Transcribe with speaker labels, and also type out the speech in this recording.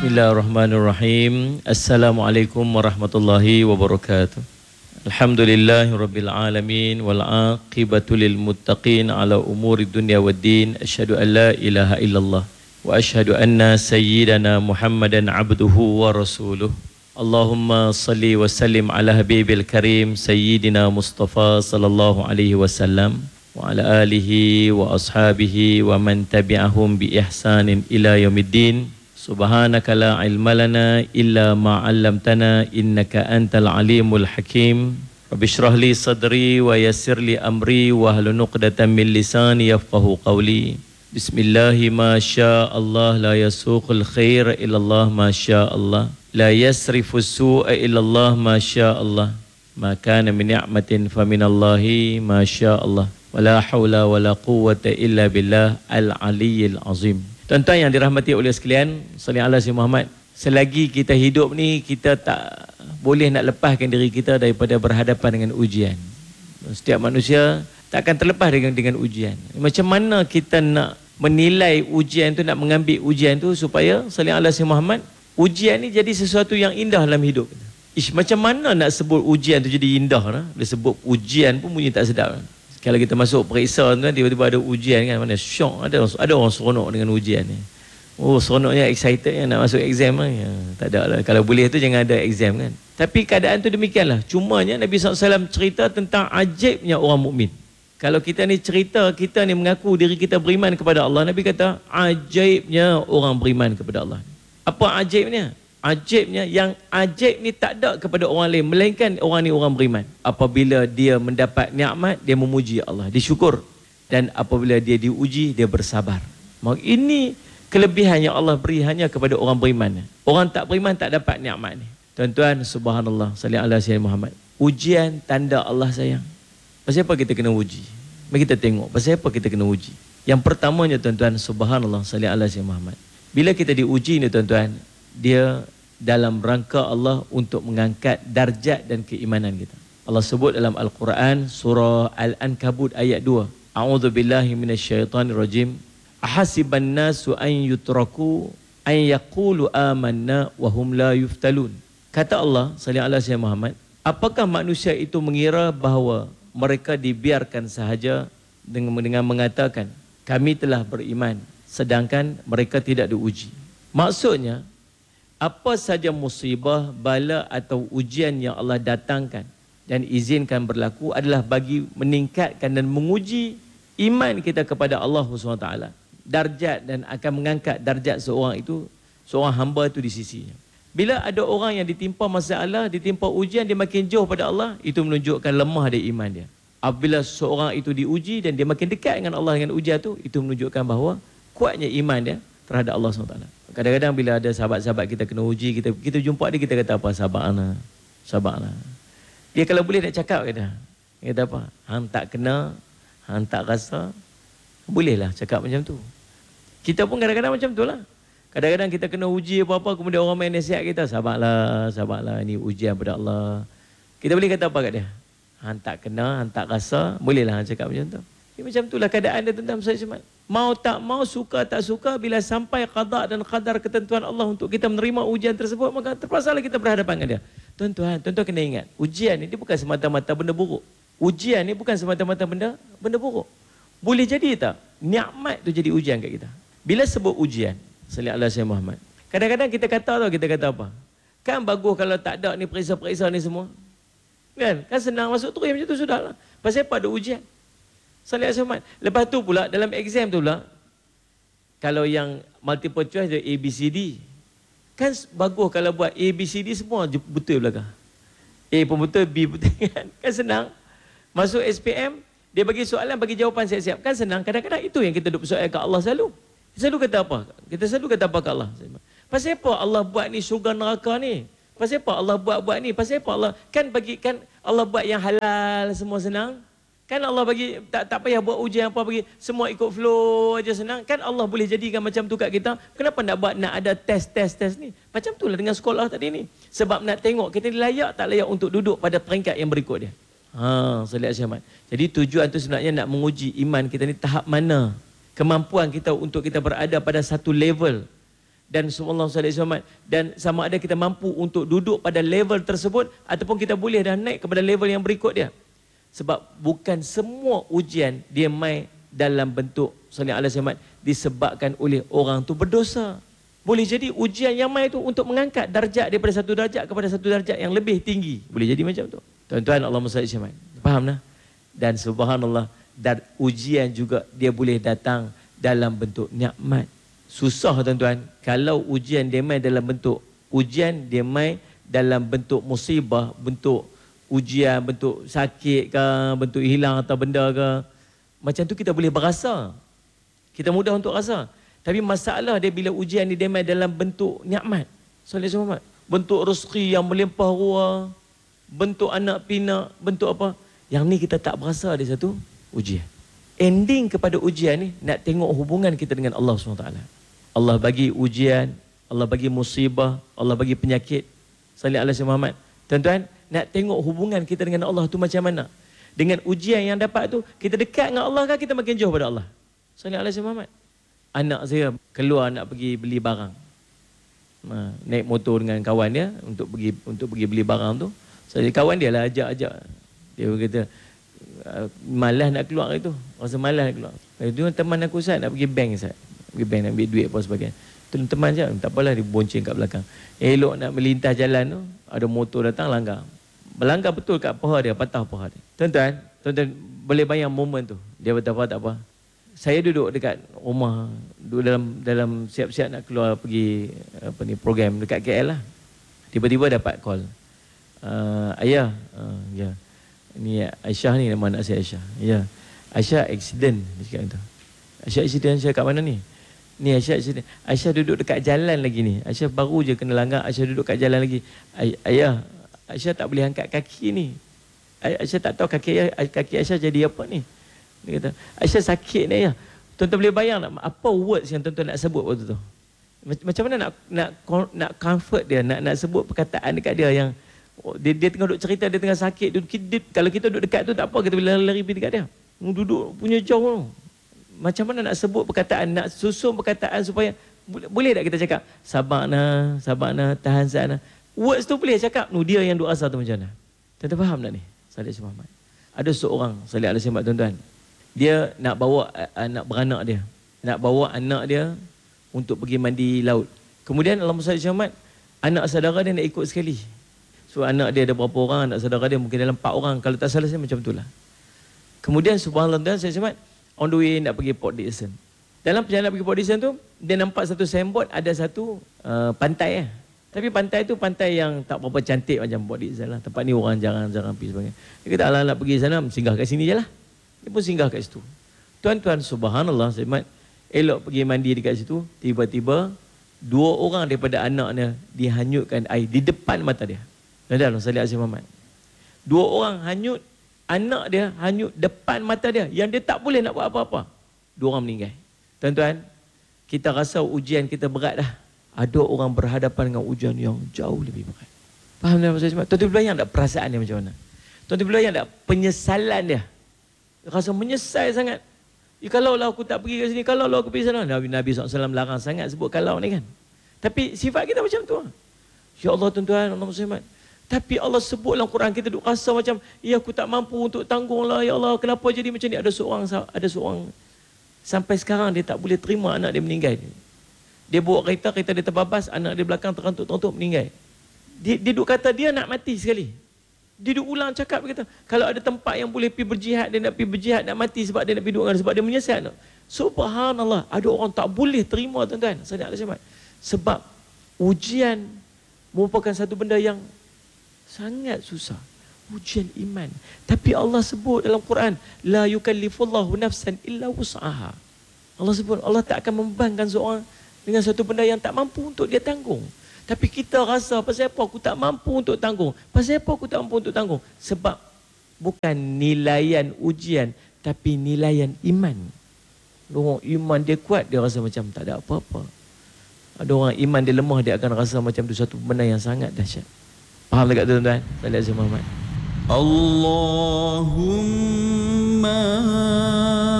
Speaker 1: Bismillahirrahmanirrahim. Assalamualaikum warahmatullahi wabarakatuh. Alhamdulillahirabbil alamin wal aqibatu lil muttaqin ala umuri dunya waddin. Asyhadu an la ilaha illallah wa asyhadu anna sayyidana Muhammadan abduhu wa rasuluh. Allahumma salli wa sallim ala habibil karim sayyidina Mustafa sallallahu alaihi wasallam wa ala alihi wa ashabihi wa man tabi'ahum bi ihsanin ila yaumiddin. Subhanaka la ilma lana illa ma 'allamtana innaka antal alimul hakim. Rabbi shrah li sadri wa yassir li amri wa hlul 'uqdatam min lisani yafqahu qawli. Bismillahi ma syaa Allah la yasuqul khair illa Allah ma syaa Allah. La yasrifu su'a illa Allah ma syaa Allah. Ma kana min ni'matin fa minallahi ma syaa Allah. Wala haula wala quwwata illa billah al-aliyyil azim. Tuan-tuan yang dirahmati oleh sekalian, sallallahu alaihi Muhammad. Selagi kita hidup ni, kita tak boleh nak lepaskan diri kita daripada berhadapan dengan ujian. Setiap manusia tak akan terlepas dengan ujian. Macam mana kita nak menilai ujian tu, nak mengambil ujian tu supaya sallallahu alaihi Muhammad, ujian ni jadi sesuatu yang indah dalam hidup kita. Macam mana nak sebut ujian tu jadi indah? Dia sebut ujian pun bunyi tak sedap. Kalau kita masuk periksa kan, tiba-tiba ada ujian kan, mana syok, ada orang seronok dengan ujian ni. Oh, seronoknya, excitednya nak masuk exam kan. Ya, tak ada lah. Kalau boleh tu jangan ada exam kan. Tapi keadaan tu demikianlah. Cumanya Nabi SAW cerita tentang ajaibnya orang mukmin. Kalau kita ni cerita, kita ni mengaku diri kita beriman kepada Allah, Nabi kata ajaibnya orang beriman kepada Allah. Apa ajaibnya? Ajaibnya, yang ajaib ni tak ada kepada orang lain melainkan orang ni orang beriman. Apabila dia mendapat nikmat, dia memuji Allah, dia syukur. Dan apabila dia diuji, dia bersabar. Maka ini kelebihan yang Allah beri hanya kepada orang beriman. Orang tak beriman tak dapat nikmat ni. Tuan-tuan, subhanallah, sallallahu alaihi Muhammad. Ujian tanda Allah sayang. Pasal apa kita kena uji? Mari kita tengok pasal apa kita kena uji. Yang pertamanya tuan-tuan, subhanallah, sallallahu alaihi Muhammad. Bila kita diuji ni tuan-tuan, dia dalam rangka Allah untuk mengangkat darjat dan keimanan kita. Allah sebut dalam Al-Quran surah Al-Ankabut ayat 2. A'udzubillahi minasyaitonirrajim. Ahasiban nasu an yutraku an yaqulu amanna wa hum la yuftalun. Kata Allah sallallahu alaihi Muhammad, apakah manusia itu mengira bahawa mereka dibiarkan sahaja dengan mengatakan kami telah beriman sedangkan mereka tidak diuji. Maksudnya, apa saja musibah, bala atau ujian yang Allah datangkan dan izinkan berlaku adalah bagi meningkatkan dan menguji iman kita kepada Allah SWT. Darjat, dan akan mengangkat darjat seorang hamba itu di sisinya. Bila ada orang yang ditimpa masalah, ditimpa ujian, dia makin jauh pada Allah, itu menunjukkan lemah dia iman dia. Apabila seorang itu diuji dan dia makin dekat dengan Allah dengan ujian itu menunjukkan bahawa kuatnya iman dia terhadap Allah SWT. Kadang-kadang bila ada sahabat-sahabat kita kena uji, kita jumpa dia, kita kata apa? Sabarlah. Sabarlah. Dia kalau boleh nak cakap dia kata apa? Hang tak kena, hang tak rasa. Bolehlah cakap macam tu. Kita pun kadang-kadang macam tu lah. Kadang-kadang kita kena uji apa-apa, kemudian orang main nasihat kita, sabarlah, sabarlah, ini ujian pada Allah. Kita boleh kata apa kat dia? Hang tak kena, hang tak rasa. Bolehlah hang cakap macam tu. Macam itulah keadaan dia tentang Ustaz Ismail. Mau tak mau, suka tak suka, bila sampai qada dan qadar ketentuan Allah untuk kita menerima ujian tersebut, maka terpaksalah kita berhadapan dengan dia. Tuan-tuan kena ingat, ujian ini bukan semata-mata benda buruk. Ujian ini bukan semata-mata benda buruk. Boleh jadi tak nikmat tu jadi ujian kat kita. Bila sebut ujian, sallallahu alaihi Muhammad, kadang-kadang kita kata apa? Kan bagus kalau tak ada ni periksa-periksa ni semua. Kan senang masuk terus macam tu sudahlah. Pasal apa ada ujian? Sallallahu alaihi Muhammad. Lepas tu pula dalam exam tu pula, kalau yang multiple choice dia ABCD, kan bagus kalau buat ABCD semua betul belakang. A pun betul, B betul kan. Kan senang. Masuk SPM, dia bagi soalan, bagi jawapan siap-siap. Kan senang. Kadang-kadang itu yang kita duk bersoal ke Allah selalu. Kita selalu kata apa? Kita selalu kata apa ke Allah? Pasal apa Allah buat ni syurga neraka ni? Pasal apa Allah buat ni? Pasal apa Allah kan Allah buat yang halal semua senang? Kan Allah bagi tak payah buat ujian apa, bagi semua ikut flow aja senang. Kan Allah boleh jadikan macam tu kat kita. Kenapa nak ada test ni? Macam itulah dengan sekolah tadi ni. Sebab nak tengok kita ni layak tak layak untuk duduk pada peringkat yang berikut dia. Sallallahu. Jadi tujuan tu sebenarnya nak menguji iman kita ni tahap mana. Kemampuan kita untuk kita berada pada satu level dan sallallahu alaihi wasallam, dan sama ada kita mampu untuk duduk pada level tersebut ataupun kita boleh dah naik kepada level yang berikut dia. Sebab bukan semua ujian dia mai dalam bentuk sallallahu alaihi wasallam disebabkan oleh orang tu berdosa. Boleh jadi ujian yang mai tu untuk mengangkat darjat daripada satu darjat kepada satu darjat yang lebih tinggi. Boleh jadi macam tu. Tuan-tuan, Allahumma salli alaihi wasallam. Faham dah? Dan subhanallah, dan ujian juga dia boleh datang dalam bentuk nikmat. Susah tuan-tuan, kalau ujian dia mai dalam bentuk musibah, bentuk ujian, bentuk sakit ke, bentuk hilang atau benda ke, macam tu kita boleh berasa, kita mudah untuk rasa. Tapi masalah dia bila ujian dia mai dalam bentuk nikmat, bentuk rezeki yang melimpah ruah, bentuk anak pinak, bentuk apa, yang ni kita tak berasa ada satu ujian. Ending kepada ujian ni nak tengok hubungan kita dengan Allah SWT. Allah bagi ujian, Allah bagi musibah, Allah bagi penyakit. Sallallahu alaihi wasallam. Tuan-tuan, nak tengok hubungan kita dengan Allah tu macam mana? Dengan ujian yang dapat tu, kita dekat dengan Allah kan kita makin jauh pada Allah? Sallallahu alaihi wasallam. Anak saya keluar nak pergi beli barang. Naik motor dengan kawan dia untuk pergi beli barang tu. Saya kawan dia lah ajak. Dia kata malas nak keluar itu. Rasa malas nak keluar. Itu teman aku Ustaz nak pergi bank Ustaz. Pergi bank nak ambil duit apa sebagainya. Teman je, tak apalah dia bonceng kat belakang. Elok nak melintas jalan tu, ada motor datang langgar. Melanggar betul kat paha dia, patah paha dia. Tuan-tuan boleh bayang momen tu. Dia kata apa tak apa. Saya duduk dekat rumah, duduk dalam siap-siap nak keluar pergi program dekat KL lah. Tiba-tiba dapat call. Ayah, ya. Ni Aisyah ni, nama anak saya Aisyah. Ya. Aisyah accident dia cakap tu. Aisyah accident, Aisyah kat mana ni? Ni Aisyah accident. Aisyah duduk dekat jalan lagi ni. Aisyah baru je kena langgar, Aisyah duduk kat jalan lagi. Ayah, Aisyah tak boleh angkat kaki ni. Aisyah tak tahu kaki Aisyah jadi apa ni. Dia kata, Aisyah sakit ni ayah. Tuan-tuan boleh bayang tak apa words yang tuan-tuan nak sebut waktu tu? Macam mana nak comfort dia, nak sebut perkataan dekat dia yang dia tengah duduk cerita, dia tengah sakit. Kalau kita duduk dekat tu tak apa, kita boleh lari pergi dekat dia. Duduk punya jauh tu. Macam mana nak sebut perkataan, nak susun perkataan supaya boleh tak kita cakap sabar nak tahan sana. Words tu boleh cakap, dia yang duk rasa tu macam mana. Tuan-tuan faham tak ni? Salih Muhammad. Ada seorang Salih alaihi wasallam tuan-tuan. Dia nak bawa anak beranak dia. Nak bawa anak dia untuk pergi mandi laut. Kemudian Allah Salih Muhammad, anak saudara dia nak ikut sekali. So anak dia ada berapa orang, anak saudara dia mungkin dalam 4 orang. Kalau tak salah saya macam itulah. Kemudian subhanallah Salih Muhammad on the way nak pergi Port Dickson. Dalam perjalanan pergi Port Dickson tu, dia nampak satu signboard, ada satu pantai . Tapi pantai tu pantai yang tak berapa cantik macam Port Dickson lah. Tempat ni orang jarang pergi sebagainya. Dia kata, alah nak pergi sana, singgah kat sini je lah. Dia pun singgah kat situ. Tuan-tuan, subhanallah, elok pergi mandi dekat situ, tiba-tiba 2 orang daripada anaknya dihanyutkan air di depan mata dia. Tuan-tuan, salih alaihi Muhammad. 2 orang hanyut, anak dia hanyut depan mata dia, yang dia tak boleh nak buat apa-apa. 2 orang meninggal. Tuan-tuan, kita rasa ujian kita berat dah. Ada orang berhadapan dengan ujian yang jauh lebih berat. Faham tak maksud saya? Tuan-tuan bayang tak perasaan dia macam mana? Tuan-tuan bayang tak penyesalan dia? Rasa menyesal sangat. Kalau lah aku tak pergi ke sini, kalau lah aku pergi sana. Nabi SAW larang sangat sebut kalau ni kan. Tapi sifat kita macam tu. Ya Allah tuan-tuan, Allah Muhammad. Tapi Allah sebut dalam Quran, kita duk rasa macam, ya aku tak mampu untuk tanggung lah, ya Allah, kenapa jadi macam ni? Ada seorang sampai sekarang dia tak boleh terima anak dia meninggal. Dia bawa kereta dia terbabas, anak dia belakang terantuk meninggal. Dia duk kata dia nak mati sekali. Dia duk ulang cakap, dia kata, kalau ada tempat yang boleh pergi berjihad, dia nak pergi berjihad, nak mati sebab dia nak pergi duduk, sebab dia menyesal. Subhanallah, ada orang tak boleh terima tuan-tuan. Sebab ujian merupakan satu benda yang sangat susah. Ujian iman. Tapi Allah sebut dalam Quran, la yukallifullahu nafsan illa wus'aha. Allah sebut, Allah tak akan membebankan seorang dengan satu benda yang tak mampu untuk dia tanggung. Tapi kita rasa, pasal apa aku tak mampu untuk tanggung? Pasal apa aku tak mampu untuk tanggung? Sebab bukan nilaian ujian, tapi nilaian iman. Orang iman dia kuat, dia rasa macam tak ada apa-apa. Ada orang iman dia lemah, dia akan rasa macam tu satu benda yang sangat dahsyat. Faham tak tuan-tuan? Sallallahu alaihi wasallam.
Speaker 2: Allahumma